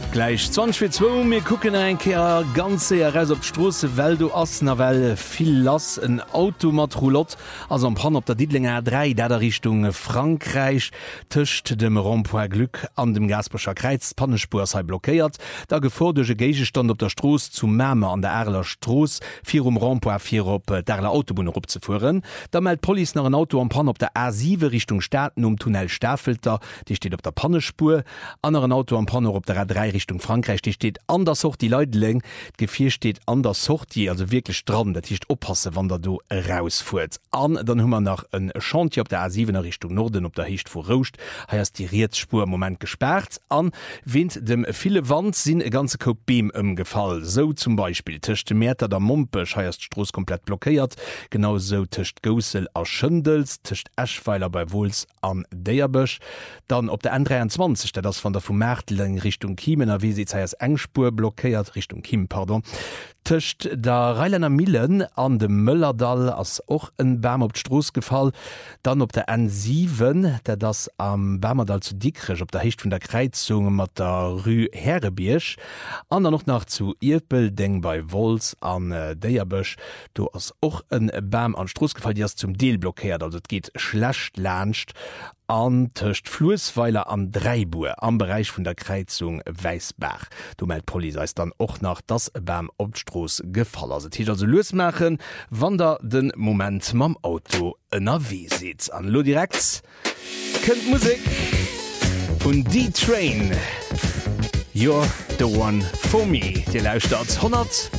Gleich 20:02 mir gucken einkehr ganze heraus op Straße, weil du ass Well viel lass ein Automatrolott also am Pan op der Diedlinger 3 der Richtung Frankreich tischcht dem Rond-Point Glück an dem Gasperscher Kreiz Pannespur sei blockiert da geforderte Gegestand op der Stroß zu Mäme an der Erler Stroß 4 Rond-Point 4 op derler Autobahn opzufuhren da meldet Poli nach ein Auto am Pan op der A7 Richtung Staaten Tunnel Staffelter die steht op der Pannespur anderen Auto am Pan op der A3 Richtung Frankreich die steht anders hoch die Leutling Gefir steht anders hoch die also wirklich dran dat hicht oppasse wann der du rausfuert an dann hummer nach een Chantier op der A7 Richtung Norden op der Hicht vor Rocht heißt die Rietspur im moment gesperrt an wind dem viele Wand sinn e ganze Kopem gefallen so zum Beispiel tischchte Mäter der Mumpech heißt Stroß komplett blockiert genauso tischcht Gosel aus Schëndels tischcht Eschweiler bei Wohls an Deierbösch dann op der N23 der das von der Vermertling Richtung Kiemen wie sie Engspur blockiert Richtung Kim pardon Tischcht der Reilener Millen an dem Müllerdal als och en Bärm op Stroß gefallen dann op der N7 der das am Bärmerdal zu Dickrich op der Hicht von der Kreizung mat der Rue Herrebiersch an noch nach zu Irpel denk bei Wols an Deierbösch du as och en Bärm an Stroß gefallen die zum Deel blockiert also geht schlecht lerncht an töcht Flussweiler an Dreibuhr am Bereich von der Kreizung Weißbach. Du meldet Poli ist dann auch nach das beim Obstroß gefallen. Also Tisch also losmachen, wann da den Moment mam Auto NRW sieht. An lo direkt könnt Musik und D-Train. You're the one for me. Die Laufstarts 100,7.